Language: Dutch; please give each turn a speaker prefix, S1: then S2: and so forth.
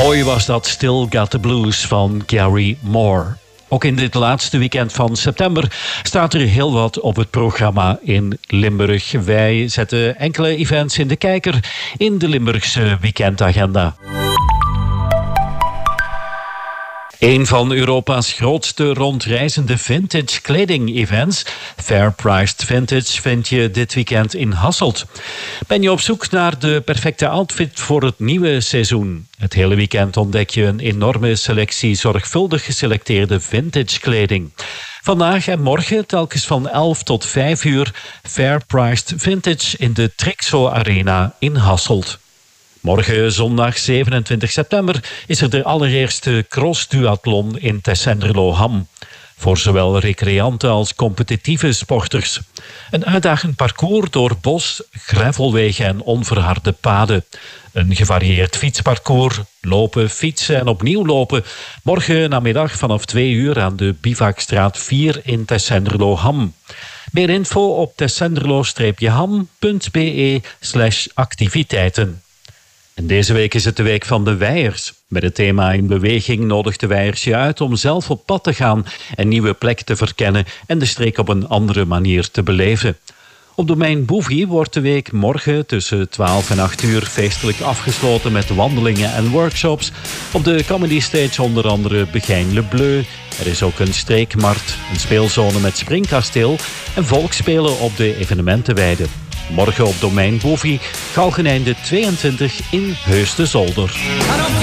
S1: Mooi was dat Still Got the Blues van Gary Moore. Ook in dit laatste weekend van september staat er heel wat op het programma in Limburg. Wij zetten enkele events in de kijker in de Limburgse weekendagenda. Een van Europa's grootste rondreizende vintage kleding-events, Fair Priced Vintage, vind je dit weekend in Hasselt. Ben je op zoek naar de perfecte outfit voor het nieuwe seizoen? Het hele weekend ontdek je een enorme selectie zorgvuldig geselecteerde vintage kleding. Vandaag en morgen telkens van 11 tot 5 uur Fair Priced Vintage in de Trixo Arena in Hasselt. Morgen, zondag 27 september, is er de allereerste cross-duathlon in Tessenderlo-Ham. Voor zowel recreanten als competitieve sporters. Een uitdagend parcours door bos, gravelwegen en onverharde paden. Een gevarieerd fietsparcours, lopen, fietsen en opnieuw lopen. Morgen namiddag vanaf 2 uur aan de Bivakstraat 4 in Tessenderlo-Ham. Meer info op tessenderlo-ham.be/activiteiten. En deze week is het de week van de Wijers. Met het thema In Beweging nodigt de Wijers je uit om zelf op pad te gaan, een nieuwe plek te verkennen en de streek op een andere manier te beleven. Op domein Bouvie wordt de week morgen tussen 12 en 8 uur feestelijk afgesloten met wandelingen en workshops. Op de Comedy Stage onder andere Begijn Le Bleu. Er is ook een streekmarkt, een speelzone met springkasteel en volksspelen op de evenementenweide. Morgen op domein Bouvie, Galgeneinde 22 in Heus de Zolder.